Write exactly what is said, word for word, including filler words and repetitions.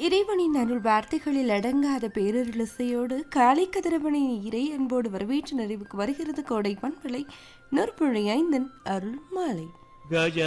இறைவனின் அருள் வார்த்தைகளில் அடங்காத பேரருளிசையோடு காலை கதிரவனின் இறை அன்போடு வரவேற்று நிறைவுக்கு வருகிறது கோடை பண்பலை நூற்புழி ஐந்தன் அருள் மாலை.